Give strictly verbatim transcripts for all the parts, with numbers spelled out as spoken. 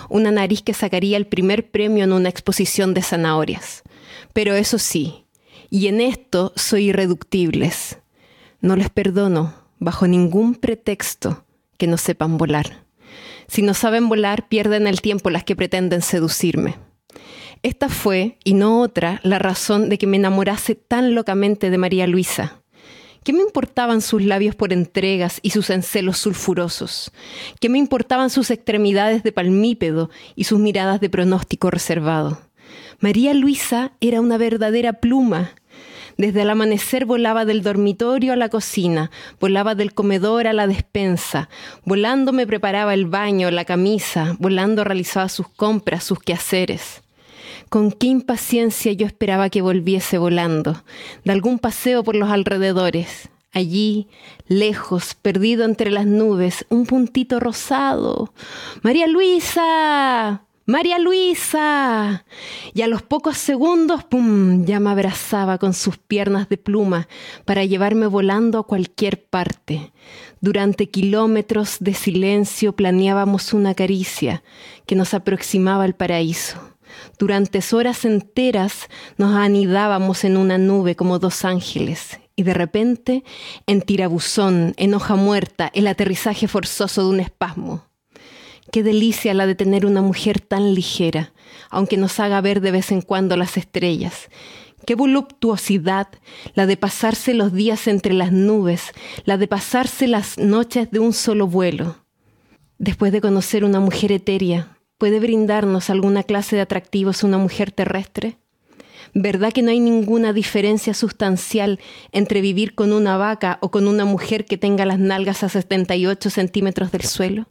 una nariz que sacaría el primer premio en una exposición de zanahorias. Pero eso sí, y en esto soy irreductibles. No les perdono, bajo ningún pretexto, que no sepan volar. Si no saben volar, pierden el tiempo las que pretenden seducirme. Esta fue, y no otra, la razón de que me enamorase tan locamente de María Luisa. ¿Qué me importaban sus labios por entregas y sus encelos sulfurosos? ¿Qué me importaban sus extremidades de palmípedo y sus miradas de pronóstico reservado? María Luisa era una verdadera pluma. Desde el amanecer volaba del dormitorio a la cocina, volaba del comedor a la despensa, volando me preparaba el baño, la camisa, volando realizaba sus compras, sus quehaceres. Con qué impaciencia yo esperaba que volviese volando, de algún paseo por los alrededores. Allí, lejos, perdido entre las nubes, un puntito rosado. ¡María Luisa! ¡María Luisa! Y a los pocos segundos, ¡pum!, ya me abrazaba con sus piernas de pluma para llevarme volando a cualquier parte. Durante kilómetros de silencio planeábamos una caricia que nos aproximaba al paraíso. Durante horas enteras nos anidábamos en una nube como dos ángeles y de repente, en tirabuzón, en hoja muerta, el aterrizaje forzoso de un espasmo. Qué delicia la de tener una mujer tan ligera, aunque nos haga ver de vez en cuando las estrellas. Qué voluptuosidad la de pasarse los días entre las nubes, la de pasarse las noches de un solo vuelo. Después de conocer una mujer etérea, ¿puede brindarnos alguna clase de atractivos una mujer terrestre? ¿Verdad que no hay ninguna diferencia sustancial entre vivir con una vaca o con una mujer que tenga las nalgas a setenta y ocho centímetros del suelo?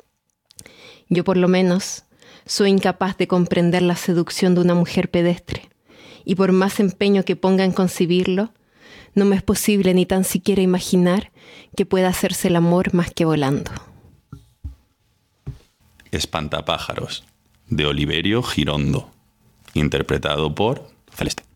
Yo, por lo menos, soy incapaz de comprender la seducción de una mujer pedestre, y por más empeño que ponga en concebirlo, no me es posible ni tan siquiera imaginar que pueda hacerse el amor más que volando. Espantapájaros, de Oliverio Girondo, interpretado por Celeste.